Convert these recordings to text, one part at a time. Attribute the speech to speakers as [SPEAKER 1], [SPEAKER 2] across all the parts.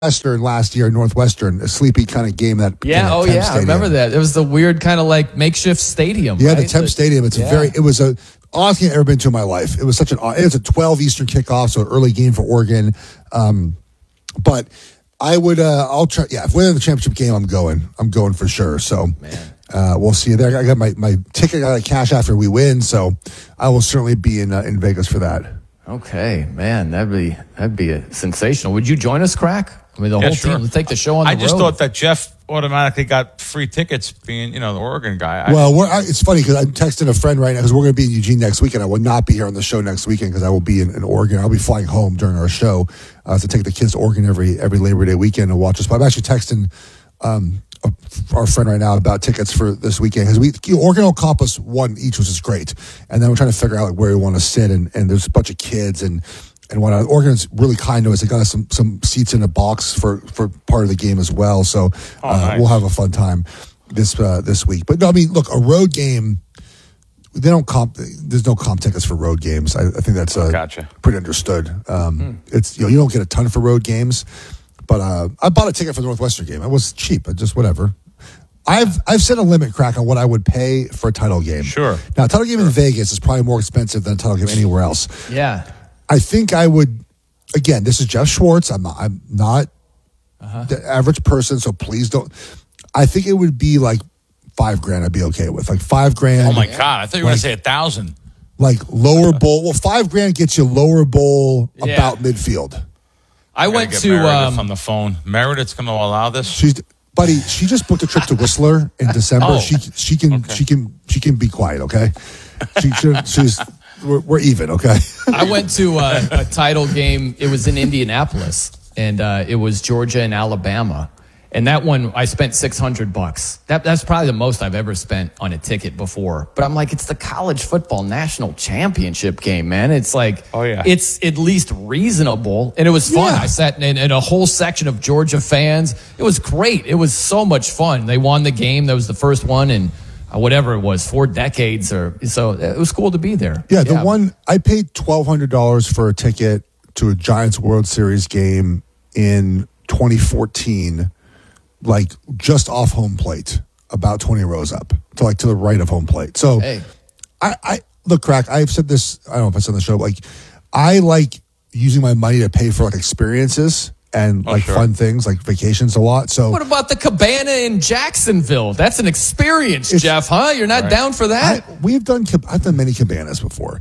[SPEAKER 1] Northwestern last year, Northwestern, a sleepy kind of game that.
[SPEAKER 2] Yeah, I remember that. It was the weird kind of like makeshifft stadium.
[SPEAKER 1] Yeah,
[SPEAKER 2] right?
[SPEAKER 1] the Temp Stadium. It was a honestly I've ever been to in my life. It was it was a 12 Eastern kickoff, so an early game for Oregon. But I would, I'll try. Yeah, if we're in the championship game, I'm going for sure. So, we'll see there. I got my ticket. I got cash after we win, so I will certainly be in Vegas for that.
[SPEAKER 2] Okay, man, that'd be sensational. Would you join us, Crack? I mean, the whole team would take the show on the road.
[SPEAKER 3] I just thought that Jeff automatically got free tickets being, the Oregon guy.
[SPEAKER 1] It's funny because I'm texting a friend right now because we're going to be in Eugene next weekend. I will not be here on the show next weekend because I will be in Oregon. I'll be flying home during our show to take the kids to Oregon every Labor Day weekend and watch us. But I'm actually texting our friend right now about tickets for this weekend because Oregon will comp us one each, which is great. And then we're trying to figure out where we want to sit. And there's a bunch of kids and what Oregon's really kind to us. They got us some seats in a box for part of the game as well. So nice. We'll have a fun time this week. But no, I mean, look, a road game, they don't comp. There's no comp tickets for road games. I think that's pretty understood. It's you don't get a ton for road games, but I bought a ticket for the Northwestern game. It was cheap. Just whatever. I've set a limit, Crack, on what I would pay for a title game.
[SPEAKER 3] Sure.
[SPEAKER 1] Now, a title game in Vegas is probably more expensive than a title game anywhere else.
[SPEAKER 2] Yeah.
[SPEAKER 1] I think I would. Again, this is Jeff Schwartz. I'm not the average person, so please don't. I think it would be like $5,000. I'd be okay with like $5,000.
[SPEAKER 3] Oh my God! I thought you were going to say 1,000.
[SPEAKER 1] Like lower bowl. Well, $5,000 gets you lower bowl about midfield.
[SPEAKER 2] I went to
[SPEAKER 3] Meredith on the phone. Meredith's going to allow this.
[SPEAKER 1] She just booked a trip to Whistler in December. She can be quiet. Okay. We're even, okay? I
[SPEAKER 2] went to a title game. It was in Indianapolis, and it was Georgia and Alabama. And that one, I spent $600. That's probably the most I've ever spent on a ticket before. But I'm like, it's the college football national championship game, man. It's like, it's at least reasonable. And it was fun. I sat in a whole section of Georgia fans. It was great. It was so much fun. They won the game. That was the first one in whatever it was, 4 decades or so. It was cool to be there.
[SPEAKER 1] Yeah, the one I paid $1,200 for a ticket to a Giants World Series game in 2014, like just off home plate, about 20 rows up to the right of home plate. So, I look, Crack. I've said this. I don't know if I said on the show. Like, I like using my money to pay for like experiences and fun things like vacations a lot. So
[SPEAKER 2] what about the cabana in Jacksonville? That's an experience, Jeff, huh? You're not down for that?
[SPEAKER 1] I've done many cabanas before.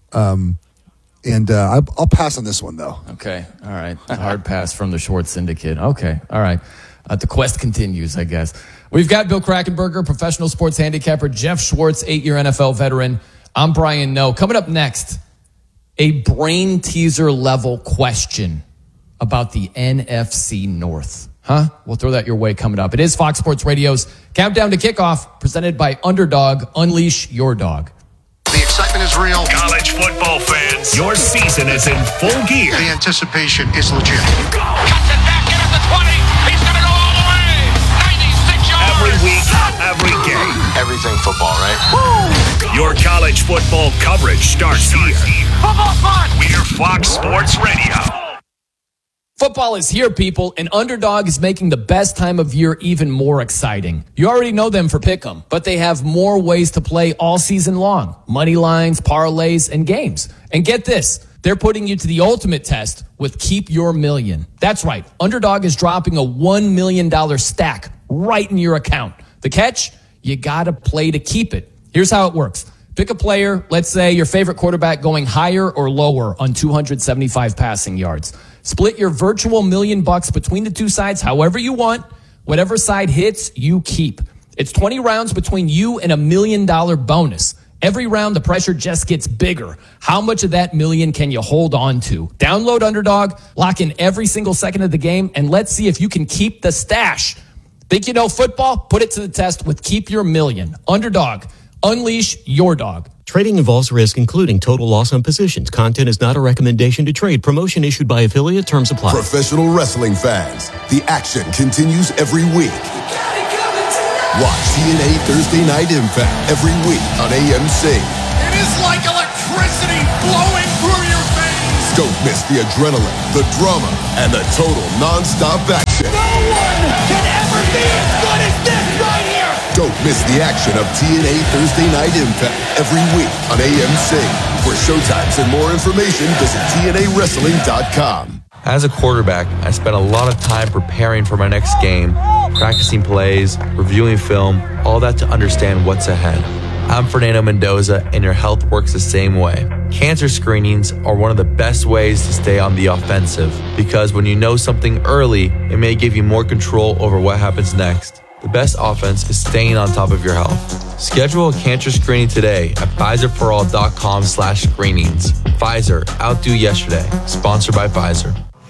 [SPEAKER 1] And I'll pass on this one though.
[SPEAKER 2] Okay. All right. Hard pass from the Schwartz Syndicate. Okay. All right. The quest continues, I guess. We've got Bill Krackomberger, professional sports handicapper, Jeff Schwartz, 8-year NFL veteran. I'm Brian Noe. Coming up next, a brain teaser level question about the NFC North. Huh? We'll throw that your way coming up. It is Fox Sports Radio's Countdown to Kickoff, presented by Underdog. Unleash your dog.
[SPEAKER 4] The excitement is real.
[SPEAKER 5] College football fans, your season is in full gear.
[SPEAKER 4] The anticipation is legit.
[SPEAKER 6] Cuts it back in at the 20. He's going to go all the way. 96 yards.
[SPEAKER 5] Every week, every game.
[SPEAKER 4] Everything football, right? Woo!
[SPEAKER 5] Your college football coverage starts here.
[SPEAKER 6] Football fun.
[SPEAKER 5] We're Fox Sports Radio.
[SPEAKER 2] Football is here, people, and Underdog is making the best time of year even more exciting. You already know them for Pick'em, but they have more ways to play all season long. Money lines, parlays, and games. And get this, they're putting you to the ultimate test with Keep Your Million. That's right, Underdog is dropping a $1 million stack right in your account. The catch? You gotta play to keep it. Here's how it works. Pick a player, let's say your favorite quarterback going higher or lower on 275 passing yards. Split your virtual $1 million between the two sides however you want. Whatever side hits, you keep. It's 20 rounds between you and $1 million bonus. Every round, the pressure just gets bigger. How much of that million can you hold on to? Download Underdog, lock in every single second of the game, and let's see if you can keep the stash. Think you know football? Put it to the test with Keep Your Million. Underdog. Unleash your dog.
[SPEAKER 7] Trading involves risk, including total loss on positions. Content is not a recommendation to trade. Promotion issued by affiliate. Terms apply.
[SPEAKER 8] Professional wrestling fans, the action continues every week. Watch TNA Thursday Night Impact every week on AMC.
[SPEAKER 6] It is like electricity flowing through your veins.
[SPEAKER 8] Don't miss the adrenaline, the drama, and the total non-stop action.
[SPEAKER 6] No one can ever be as good as this right here.
[SPEAKER 8] Don't miss the action of TNA Thursday Night Impact every week on AMC. For showtimes and more information, visit TNAWrestling.com.
[SPEAKER 9] As a quarterback, I spent a lot of time preparing for my next game, practicing plays, reviewing film, all that to understand what's ahead. I'm Fernando Mendoza, and your health works the same way. Cancer screenings are one of the best ways to stay on the offensive, because when you know something early, it may give you more control over what happens next. The best offense is staying on top of your health. Schedule a cancer screening today at PfizerForAll.com/screenings. Pfizer, outdo yesterday. Sponsored by Pfizer.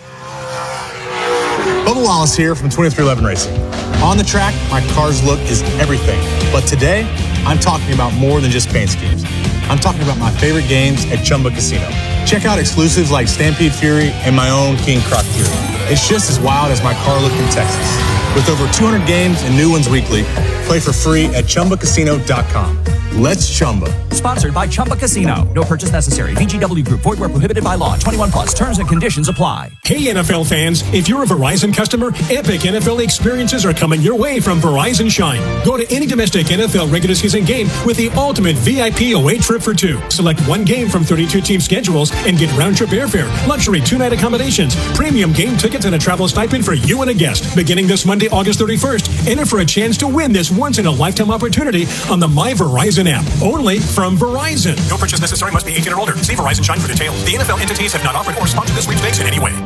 [SPEAKER 10] Bubba Wallace here from 2311 Racing. On the track, my car's look is everything. But today, I'm talking about more than just paint schemes. I'm talking about my favorite games at Chumba Casino. Check out exclusives like Stampede Fury and my own King Croc Fury. It's just as wild as my car look in Texas. With over 200 games and new ones weekly, play for free at ChumbaCasino.com. Let's Chumba.
[SPEAKER 11] Sponsored by Chumba Casino. No purchase necessary. VGW Group. Void where prohibited by law. 21 plus. Terms and conditions apply.
[SPEAKER 12] Hey, NFL fans. If you're a Verizon customer, epic NFL experiences are coming your way from Verizon Shine. Go to any domestic NFL regular season game with the ultimate VIP away trip for two. Select one game from 32 team schedules and get round-trip airfare, luxury two-night accommodations, premium game tickets, and a travel stipend for you and a guest. Beginning this Monday, August 31st, enter for a chance to win this once-in-a-lifetime opportunity on the My Verizon app. Only from Verizon. No purchase necessary. Must be 18 or older. See Verizon Shine for details. The NFL entities have not offered or sponsored this sweepstakes in any way.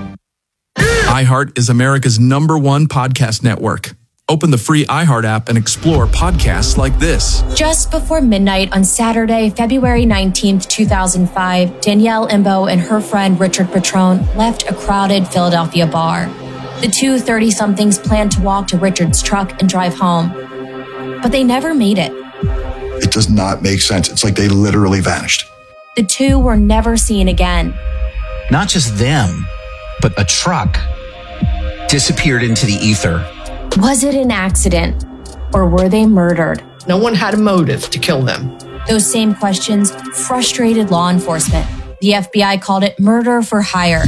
[SPEAKER 13] iHeart is America's #1 podcast network. Open the free iHeart app and explore podcasts like this.
[SPEAKER 14] Just before midnight on Saturday, February 19th, 2005, Danielle Imbo and her friend Richard Petrone left a crowded Philadelphia bar. The two 30-somethings planned to walk to Richard's truck and drive home, but they never made it.
[SPEAKER 15] It does not make sense. It's like they literally vanished.
[SPEAKER 14] The two were never seen again.
[SPEAKER 16] Not just them, but a truck disappeared into the ether.
[SPEAKER 14] Was it an accident, or were they murdered?
[SPEAKER 17] No one had a motive to kill them.
[SPEAKER 14] Those same questions frustrated law enforcement. The FBI called it murder for hire.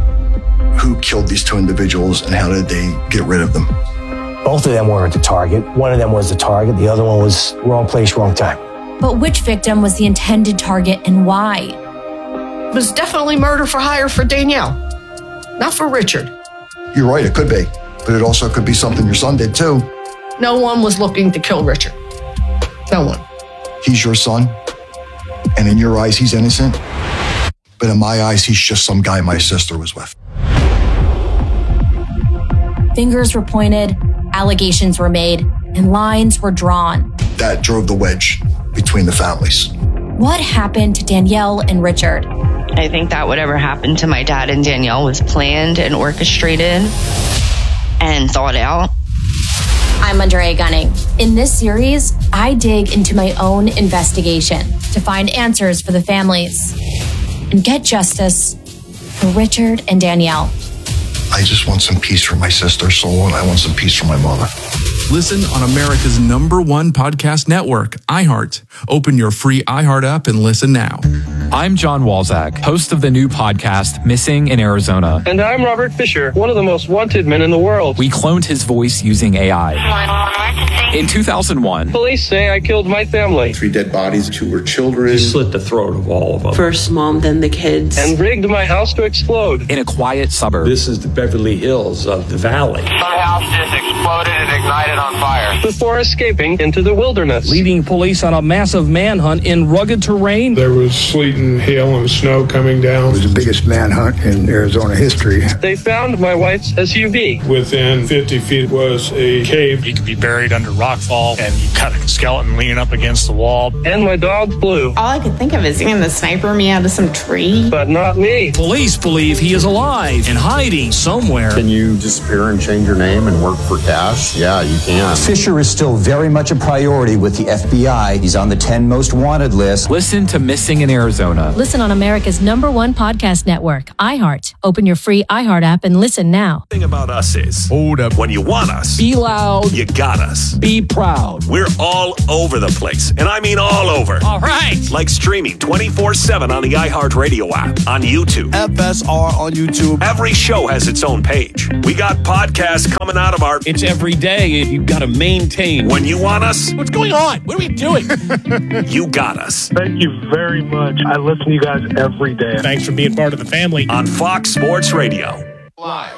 [SPEAKER 15] Who killed these two individuals and how did they get rid of them?
[SPEAKER 18] Both of them were the target. One of them was the target. The other one was wrong place, wrong time.
[SPEAKER 14] But which victim was the intended target and why?
[SPEAKER 17] It was definitely murder for hire for Danielle, not for Richard.
[SPEAKER 15] You're right, it could be. But it also could be something your son did too.
[SPEAKER 17] No one was looking to kill Richard. No one.
[SPEAKER 15] He's your son. And in your eyes, he's innocent. But in my eyes, he's just some guy my sister was with.
[SPEAKER 14] Fingers were pointed, allegations were made, and lines were drawn.
[SPEAKER 15] That drove the wedge between the families.
[SPEAKER 14] What happened to Danielle and Richard?
[SPEAKER 19] I think that whatever happened to my dad and Danielle was planned and orchestrated and thought out.
[SPEAKER 14] I'm Andrea Gunning. In this series, I dig into my own investigation to find answers for the families and get justice for Richard and Danielle.
[SPEAKER 15] I just want some peace for my sister's soul, and I want some peace for my mother.
[SPEAKER 13] Listen on America's #1 podcast network, iHeart. Open your free iHeart app and listen now.
[SPEAKER 20] I'm John Walzak, host of the new podcast, Missing in Arizona.
[SPEAKER 21] And I'm Robert Fisher, one of the most wanted men in the world.
[SPEAKER 20] We cloned his voice using AI. In 2001,
[SPEAKER 21] police say I killed my family.
[SPEAKER 22] 3 dead bodies, 2 were children.
[SPEAKER 23] He slit the throat of all of them.
[SPEAKER 24] First mom, then the kids.
[SPEAKER 21] And rigged my house to explode.
[SPEAKER 20] In a quiet suburb.
[SPEAKER 23] This is the Beverly Hills of the valley.
[SPEAKER 6] My house just exploded and ignited on fire.
[SPEAKER 21] Before escaping into the wilderness.
[SPEAKER 25] Leading police on a massive manhunt in rugged terrain.
[SPEAKER 26] There was sleet and hail and snow coming down.
[SPEAKER 27] It was the biggest manhunt in Arizona history.
[SPEAKER 21] They found my wife's SUV.
[SPEAKER 26] Within 50 feet was a cave.
[SPEAKER 28] You could be buried under rockfall, and you got a skeleton leaning up against the wall.
[SPEAKER 21] And my dog Blue.
[SPEAKER 29] All I could think of is seeing the sniper me out of some tree.
[SPEAKER 21] But not me.
[SPEAKER 25] Police believe he is alive and hiding somewhere somewhere.
[SPEAKER 1] Can you disappear and change your name and work for cash? Yeah, you can.
[SPEAKER 2] Fisher is still very much a priority with the FBI. He's on the 10 most wanted list.
[SPEAKER 20] Listen to Missing in Arizona.
[SPEAKER 3] Listen on America's #1 podcast network, iHeart. Open your free iHeart app and listen now.
[SPEAKER 4] The thing about us is, hold up. When you want us,
[SPEAKER 25] Be loud.
[SPEAKER 4] you got us.
[SPEAKER 25] Be proud.
[SPEAKER 4] We're all over the place, and I mean all over.
[SPEAKER 25] All right.
[SPEAKER 4] Like streaming 24/7 on the iHeartRadio app, on YouTube.
[SPEAKER 5] FSR on YouTube.
[SPEAKER 4] Every show has its own page. We got podcasts coming out of our...
[SPEAKER 25] It's every day. You've got to maintain.
[SPEAKER 4] When you want us,
[SPEAKER 25] What's going on? What are we doing?
[SPEAKER 4] you got us.
[SPEAKER 26] Thank you very much. I listen to you guys every day.
[SPEAKER 25] Thanks for being part of the family.
[SPEAKER 4] On Fox Sports Radio.
[SPEAKER 5] Live.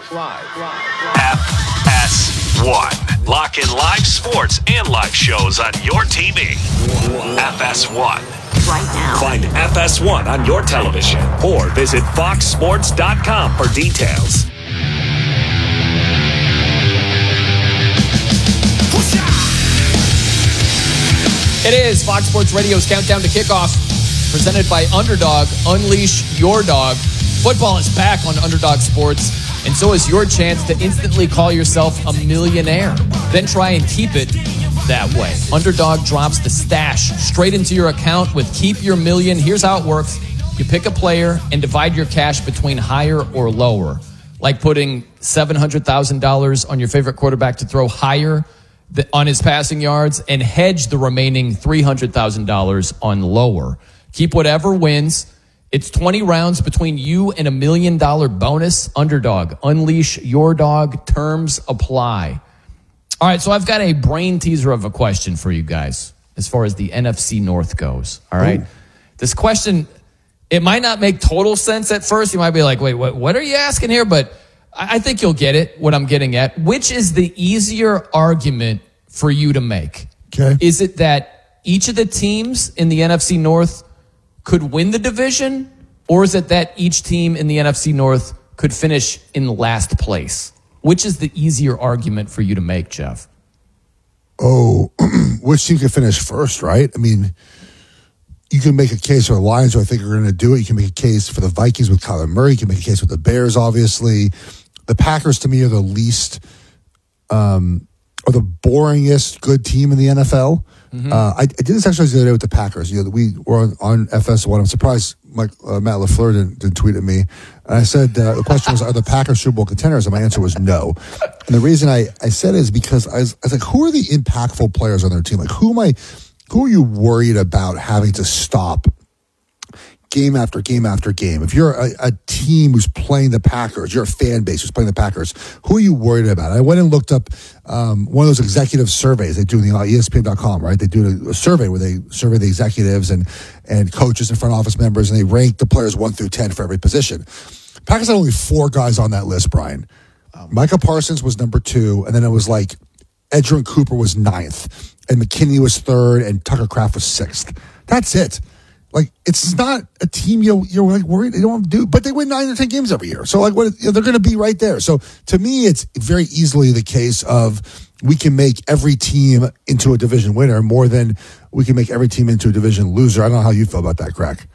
[SPEAKER 4] FS1. Lock in live sports and live shows on your TV. FS1.
[SPEAKER 7] Right now.
[SPEAKER 4] Find FS1 on your television or visit foxsports.com for details.
[SPEAKER 22] It is Fox Sports Radio's Countdown to Kickoff, presented by Underdog. Unleash your dog. Football is back on Underdog Sports, and so is your chance to instantly call yourself a millionaire. Then try and keep it that way. Underdog drops the stash straight into your account with Keep Your Million. Here's how it works. You pick a player and divide your cash between higher or lower, like putting $700,000 on your favorite quarterback to throw higher on his passing yards and hedge the remaining $300,000 on lower. Keep whatever wins. It's 20 rounds between you and $1 million bonus. Underdog. Unleash your dog. Terms apply. All right, so I've got a brain teaser of a question for you guys as far as the NFC North goes. All right? Ooh. This question, it might not make total sense at first. You might be like, wait, what are you asking here? But I think you'll get it, what I'm getting at. Which is the easier argument for you to make?
[SPEAKER 5] Okay.
[SPEAKER 22] Is it that each of the teams in the NFC North could win the division, or is it that each team in the NFC North could finish in last place? Which is the easier argument for you to make, Jeff?
[SPEAKER 5] Oh, which team could finish first, right? I mean, you can make a case for the Lions, who I think are going to do it. You can make a case for the Vikings with Kyler Murray. You can make a case with the Bears, obviously. The Packers, to me, are the least, or the boringest good team in the NFL. Mm-hmm. I did this actually the other day with the Packers. You know, we were on FS1. I'm surprised Matt LaFleur didn't tweet at me. And I said, the question was, are the Packers Super Bowl contenders? And my answer was no. And the reason I said it is because I was like, who are the impactful players on their team? Like, who are you worried about having to stop game after game after game? If you're a team who's playing the Packers, you're a fan base who's playing the Packers, who are you worried about? I went and looked up one of those executive surveys they do in the ESPN.com, right? They do a survey where they survey the executives and coaches and front office members, and they rank the players 1 through 10 for every position. Packers had only 4 guys on that list, Brian. Micah Parsons was number 2, and then it was like Edgerrin Cooper was 9th, and McKinney was 3rd, and Tucker Kraft was 6th. That's it. Like, it's not a team you're like worried they don't do, but they win 9 or 10 games every year. So like, they're going to be right there. So to me, it's very easily the case of we can make every team into a division winner more than we can make every team into a division loser. I don't know how you feel about that, Crack.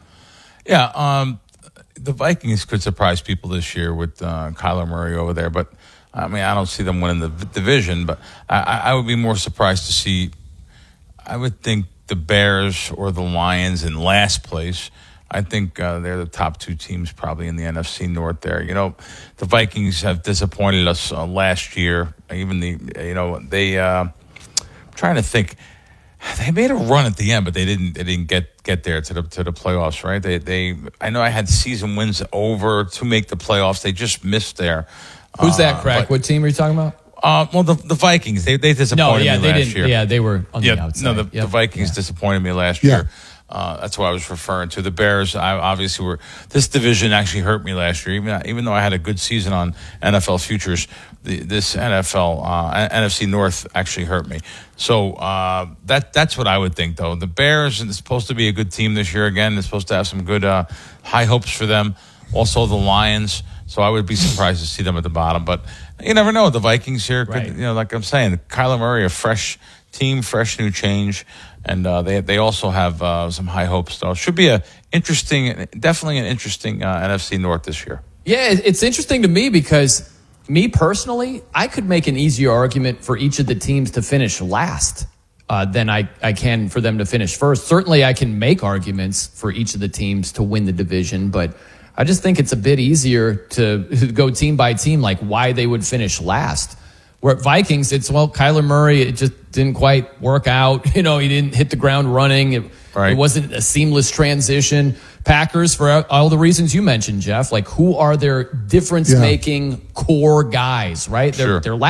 [SPEAKER 24] Yeah, the Vikings could surprise people this year with Kyler Murray over there, but I mean, I don't see them winning the division, but I would be more surprised to see, I would think, the Bears or the Lions in last place. I think they're the top 2 teams probably in the NFC North there. You know, the Vikings have disappointed us last year. Even I'm trying to think. They made a run at the end, but they didn't get there to the playoffs, right? I know I had season wins over to make the playoffs. They just missed there.
[SPEAKER 22] Who's that, Crack? What team are you talking about?
[SPEAKER 24] Well, the Vikings, they disappointed me last year.
[SPEAKER 22] Yeah, they were on the outside.
[SPEAKER 24] No, the Vikings disappointed me last year. That's what I was referring to. The Bears, this division actually hurt me last year. Even though I had a good season on NFL futures, this NFC North actually hurt me. So that's what I would think, though. The Bears is supposed to be a good team this year again. They're supposed to have some good high hopes for them. Also, the Lions. So I would be surprised to see them at the bottom. But you never know. The Vikings here, could, like I'm saying, Kyler Murray, a fresh team, fresh new change. And they also have some high hopes, though. Should be definitely an interesting NFC North this year.
[SPEAKER 22] Yeah, it's interesting to me because me personally, I could make an easier argument for each of the teams to finish last than I can for them to finish first. Certainly, I can make arguments for each of the teams to win the division, but I just think it's a bit easier to go team by team, like why they would finish last. Where at Vikings, it's, well, Kyler Murray, it just didn't quite work out. He didn't hit the ground running. It wasn't a seamless transition. Packers, for all the reasons you mentioned, Jeff, like who are their difference-making core guys, right? They're